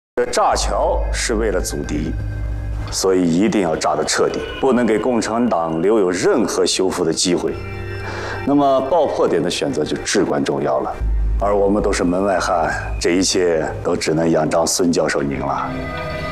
这炸桥是为了阻敌，所以一定要炸得彻底，不能给共产党留有任何修复的机会。那么爆破点的选择就至关重要了。而我们都是门外汉，这一切都只能仰仗孙教授您了。